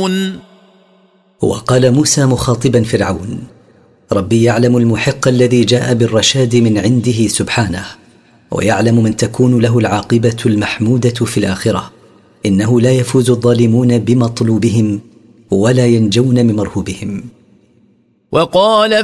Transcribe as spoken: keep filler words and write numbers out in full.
فرعون. وقال موسى مخاطبا فرعون: ربي يعلم المحق الذي جاء بالرشاد من عنده سبحانه، ويعلم من تكون له العاقبة المحمودة في الآخرة، إنه لا يفوز الظالمون بمطلوبهم ولا ينجون من مرهوبهم. وقال